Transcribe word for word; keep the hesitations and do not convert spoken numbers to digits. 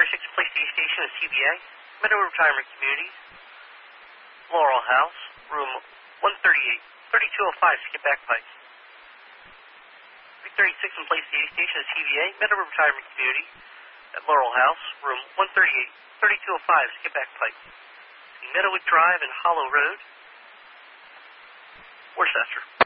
thirty-six Place D Station is T B A, Meadow Retirement Communities, Laurel House, room one thirty-eight, thirty-two oh five, Skipback Pike. thirty-six in Place D Station is T B A, Meadow Retirement Community, at Laurel House, room one thirty-eight, thirty-two oh five, Skipback Pike. Meadowick Drive and Hollow Road, Worcester.